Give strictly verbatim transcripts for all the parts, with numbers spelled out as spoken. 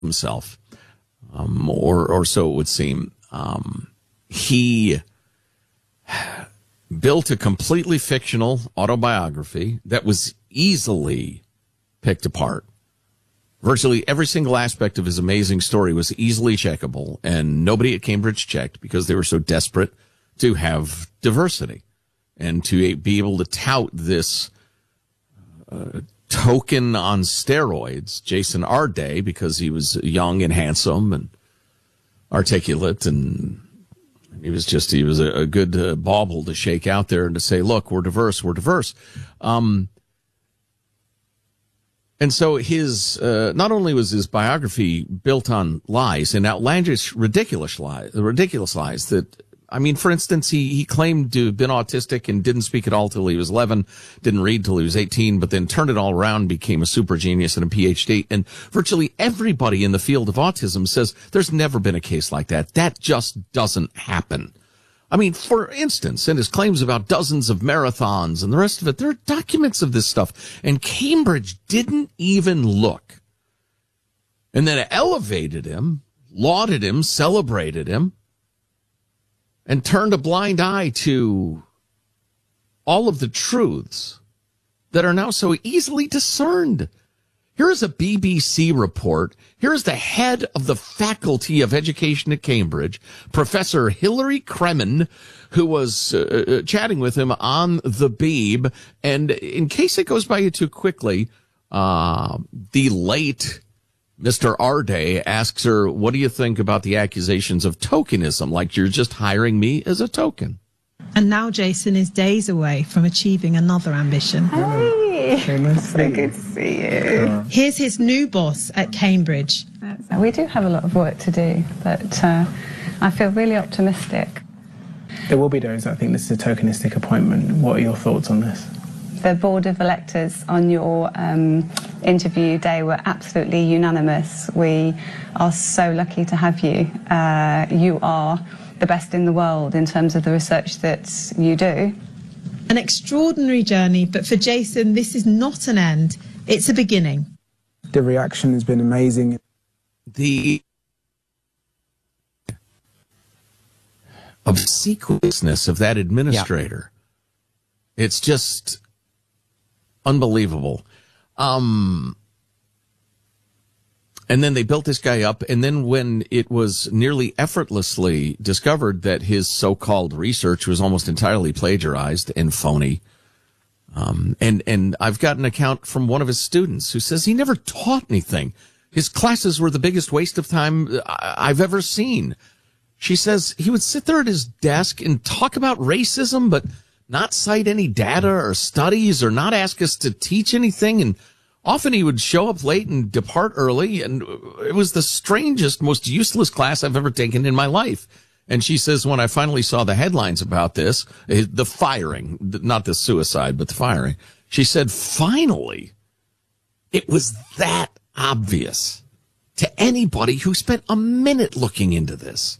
himself, um, or or so it would seem. Um, he built a completely fictional autobiography that was easily picked apart. Virtually every single aspect of his amazing story was easily checkable, and nobody at Cambridge checked because they were so desperate to have diversity and to be able to tout this uh, token on steroids, Jason Arday, because he was young and handsome and articulate, and he was just, he was a, a good uh, bauble to shake out there and to say, look, we're diverse, we're diverse. Um, And so his, uh, not only was his biography built on lies and outlandish, ridiculous lies, ridiculous lies that, I mean, for instance, he, he claimed to have been autistic and didn't speak at all till he was eleven, didn't read till he was eighteen, but then turned it all around, became a super genius and a P H D. And virtually everybody in the field of autism says there's never been a case like that. That just doesn't happen. I mean, for instance, in his claims about dozens of marathons and the rest of it, there are documents of this stuff. And Cambridge didn't even look. And then elevated him, lauded him, celebrated him, and turned a blind eye to all of the truths that are now so easily discerned. Here is a B B C report. Here is the head of the Faculty of Education at Cambridge, Professor Hilary Kremen, who was uh, chatting with him on the Beeb. And in case it goes by you too quickly, uh, the late Mister Arday asks her, what do you think about the accusations of tokenism? Like you're just hiring me as a token. And now Jason is days away from achieving another ambition. Hey, so nice so good to see you. Here's his new boss at Cambridge. We do have a lot of work to do, but uh, I feel really optimistic. There will be those that think this is a tokenistic appointment. What are your thoughts on this? The board of electors on your um, interview day were absolutely unanimous. We are so lucky to have you. Uh, you are the best in the world in terms of the research that you do. An extraordinary journey, but for Jason, this is not an end. It's a beginning. The reaction has been amazing. The obsequiousness of that administrator. Yeah. It's just unbelievable. Um, and then they built this guy up, and then when it was nearly effortlessly discovered that his so-called research was almost entirely plagiarized and phony, um, and, and I've got an account from one of his students who says he never taught anything. His classes were the biggest waste of time I've ever seen. She says he would sit there at his desk and talk about racism, but not cite any data or studies or not ask us to teach anything. And often he would show up late and depart early. And it was the strangest, most useless class I've ever taken in my life. And she says, when I finally saw the headlines about this, the firing, not the suicide, but the firing, she said, finally, it was that obvious to anybody who spent a minute looking into this.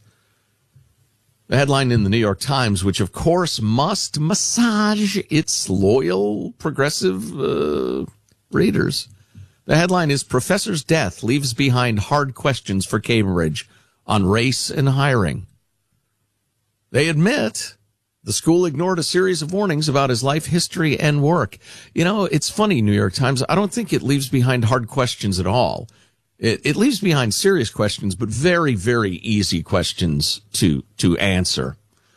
The headline in the New York Times, which of course must massage its loyal progressive uh, readers. The headline is Professor's Death Leaves Behind Hard Questions for Cambridge on Race and Hiring. They admit the school ignored a series of warnings about his life history and work. You know, it's funny, New York Times. I don't think it leaves behind hard questions at all. It, it leaves behind serious questions, but very, very easy questions to, to answer.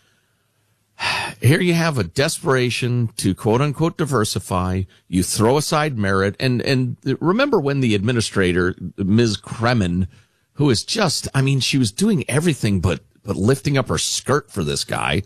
Here you have a desperation to quote unquote diversify. You throw aside merit. And, and remember when the administrator, Miz Kremen, who is just, I mean, she was doing everything but, but lifting up her skirt for this guy,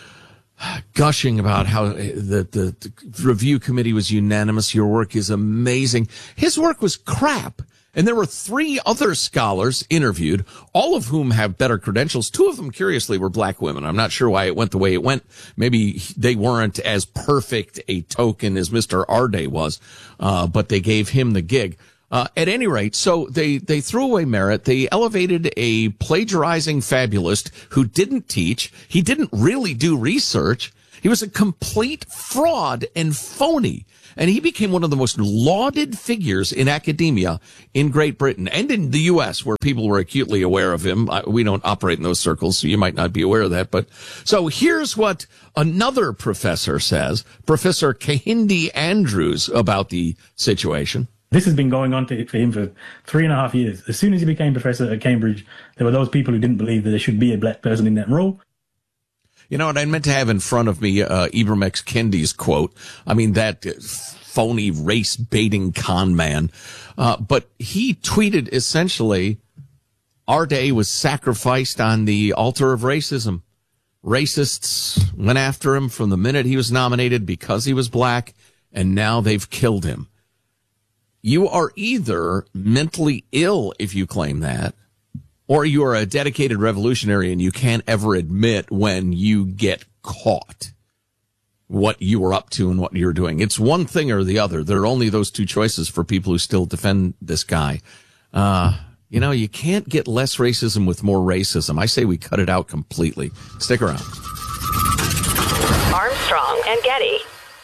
gushing about how the, the, the review committee was unanimous. Your work is amazing. His work was crap. And there were three other scholars interviewed, all of whom have better credentials. Two of them, curiously, were black women. I'm not sure why it went the way it went. Maybe they weren't as perfect a token as Mister Arday was, uh, but they gave him the gig. Uh, at any rate, so they, they threw away merit. They elevated a plagiarizing fabulist who didn't teach. He didn't really do research. He was a complete fraud and phony. And he became one of the most lauded figures in academia in Great Britain and in the U S, where people were acutely aware of him. We don't operate in those circles, so you might not be aware of that. But so here's what another professor says, Professor Kehinde Andrews, about the situation. This has been going on to, for him for three and a half years. As soon as he became professor at Cambridge, there were those people who didn't believe that there should be a black person in that role. You know what, I meant to have in front of me uh, Ibram X. Kendi's quote. I mean, that phony race-baiting con man. Uh, but he tweeted essentially, our day was sacrificed on the altar of racism. Racists went after him from the minute he was nominated because he was black, and now they've killed him. You are either mentally ill if you claim that, or you are a dedicated revolutionary and you can't ever admit when you get caught what you were up to and what you're doing. It's one thing or the other. There are only those two choices for people who still defend this guy. Uh, you know, you can't get less racism with more racism. I say we cut it out completely. Stick around. Armstrong and Getty.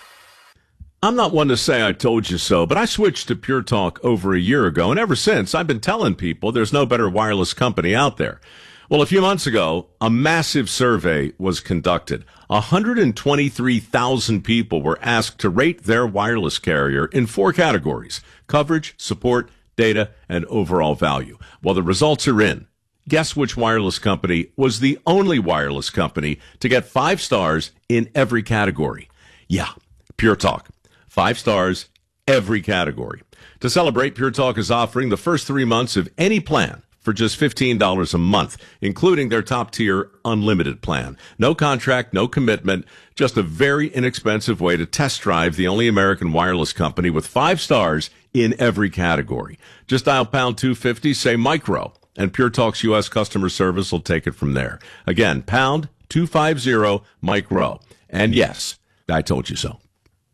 I'm not one to say I told you so, but I switched to Pure Talk over a year ago, and ever since, I've been telling people there's no better wireless company out there. Well, a few months ago, a massive survey was conducted. one hundred twenty-three thousand people were asked to rate their wireless carrier in four categories: coverage, support, data, and overall value. Well, the results are in. Guess which wireless company was the only wireless company to get five stars in every category? Yeah, Pure Talk. Five stars, every category. To celebrate, Pure Talk is offering the first three months of any plan for just fifteen dollars a month, including their top-tier unlimited plan. No contract, no commitment, just a very inexpensive way to test drive the only American wireless company with five stars in every category. Just dial pound two fifty, say micro, and Pure Talk's U S customer service will take it from there. Again, pound two fifty, micro. And yes, I told you so.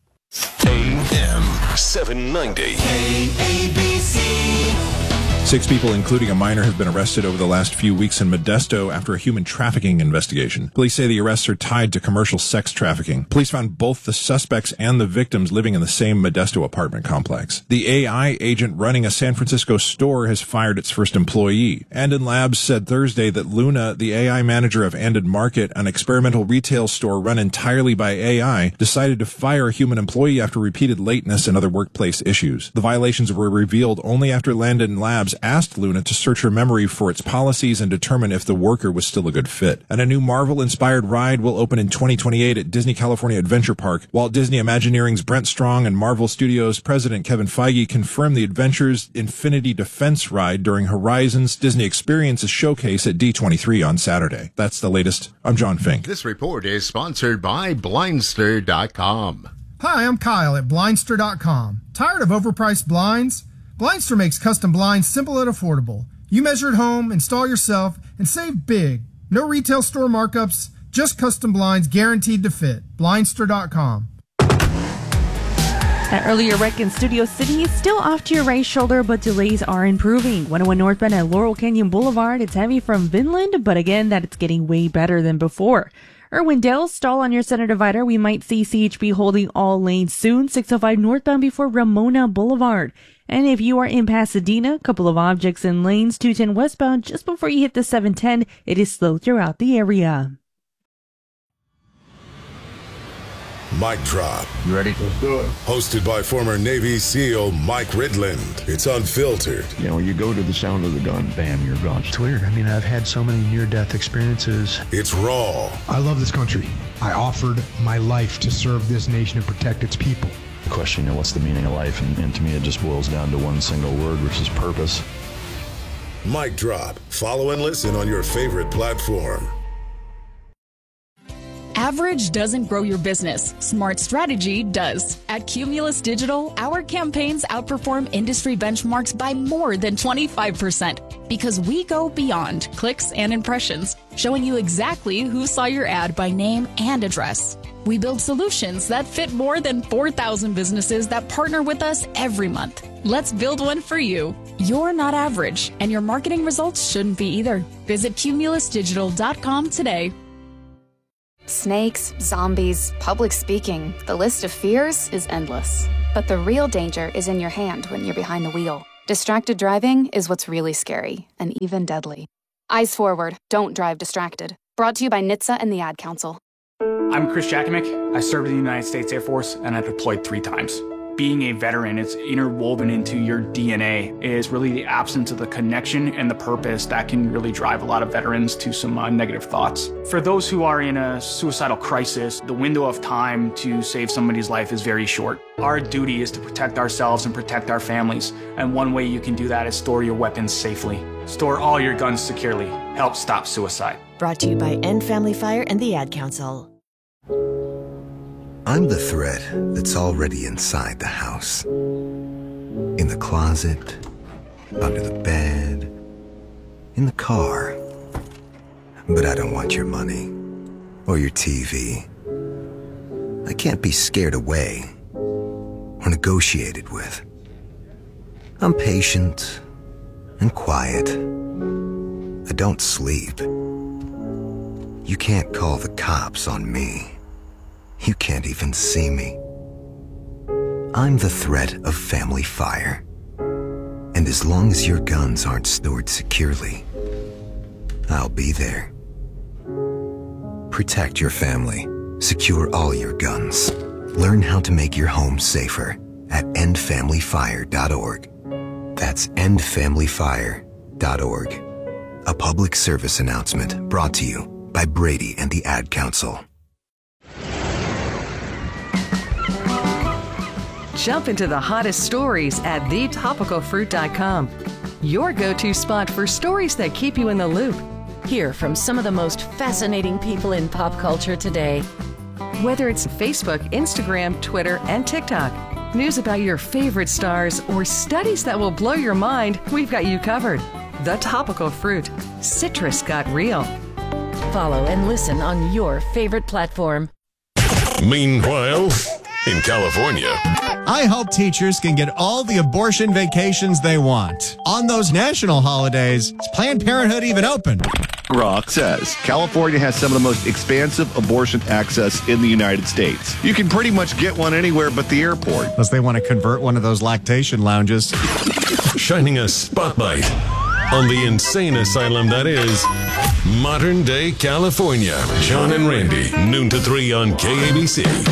A M seven ninety. A A B C. Six people, including a minor, have been arrested over the last few weeks in Modesto after a human trafficking investigation. Police say the arrests are tied to commercial sex trafficking. Police found both the suspects and the victims living in the same Modesto apartment complex. The A I agent running a San Francisco store has fired its first employee. Andon Labs said Thursday that Luna, the A I manager of Andon Market, an experimental retail store run entirely by A I, decided to fire a human employee after repeated lateness and other workplace issues. The violations were revealed only after Andon Labs asked Luna to search her memory for its policies and determine if the worker was still a good fit. And a new Marvel-inspired ride will open in twenty twenty-eight at Disney California Adventure Park. Walt Disney Imagineering's Brent Strong and Marvel Studios president Kevin Feige confirmed the Adventures Infinity Defense ride during Horizon's Disney Experiences showcase at D twenty-three on Saturday. That's the latest. I'm John Fink. This report is sponsored by Blindster dot com. Hi, I'm Kyle at Blindster dot com. Tired of overpriced blinds? Blindster makes custom blinds simple and affordable. You measure at home, install yourself, and save big. No retail store markups, just custom blinds guaranteed to fit. Blindster dot com. That earlier wreck in Studio City is still off to your right shoulder, but delays are improving. one oh one northbound at Laurel Canyon Boulevard, it's heavy from Vinland, but again, that it's getting way better than before. Irwindale, stall on your center divider. We might see C H P holding all lanes soon. six oh five northbound before Ramona Boulevard. And if you are in Pasadena, a couple of objects in lanes. two ten westbound just before you hit the seven ten. It is slow throughout the area. Mic drop. You ready? Let's do it. Hosted by former Navy SEAL Mike Ridland. It's unfiltered. You know, you go to the sound of the gun, bam, you're gone. It's weird. I mean, I've had so many near-death experiences. It's raw. I love this country. I offered my life to serve this nation and protect its people. The question, you know, what's the meaning of life? And, and to me, it just boils down to one single word, which is purpose. Mic drop. Follow and listen on your favorite platform. Average doesn't grow your business. Smart strategy does. At Cumulus Digital, our campaigns outperform industry benchmarks by more than twenty-five percent because we go beyond clicks and impressions, showing you exactly who saw your ad by name and address. We build solutions that fit more than four thousand businesses that partner with us every month. Let's build one for you. You're not average, and your marketing results shouldn't be either. Visit Cumulus Digital dot com today. Snakes, zombies, public speaking. The list of fears is endless. But the real danger is in your hand when you're behind the wheel. Distracted driving is what's really scary and even deadly. Eyes forward. Don't drive distracted. Brought to you by N H T S A and the Ad Council. I'm Chris Jakimick. I served in the United States Air Force and I deployed three times. Being a veteran, it's interwoven into your D N A. It is really the absence of the connection and the purpose that can really drive a lot of veterans to some uh, negative thoughts. For those who are in a suicidal crisis, the window of time to save somebody's life is very short. Our duty is to protect ourselves and protect our families. And one way you can do that is store your weapons safely. Store all your guns securely. Help stop suicide. Brought to you by End Family Fire and the Ad Council. I'm the threat that's already inside the house. In the closet, under the bed, in the car. But I don't want your money or your T V. I can't be scared away or negotiated with. I'm patient and quiet. I don't sleep. You can't call the cops on me. You can't even see me. I'm the threat of family fire. And as long as your guns aren't stored securely, I'll be there. Protect your family. Secure all your guns. Learn how to make your home safer at end family fire dot org. That's end family fire dot org. A public service announcement brought to you by Brady and the Ad Council. Jump into the hottest stories at the topical fruit dot com. Your go-to spot for stories that keep you in the loop. Hear from some of the most fascinating people in pop culture today. Whether it's Facebook, Instagram, Twitter, and TikTok, news about your favorite stars, or studies that will blow your mind, we've got you covered. The Topical Fruit. Citrus got real. Follow and listen on your favorite platform. Meanwhile, in California, I hope teachers can get all the abortion vacations they want. On those national holidays, is Planned Parenthood even open? Rock says California has some of the most expansive abortion access in the United States. You can pretty much get one anywhere but the airport. Unless they want to convert one of those lactation lounges. Shining a spotlight on the insane asylum that is modern day California. John and Randy, noon to three on K A B C.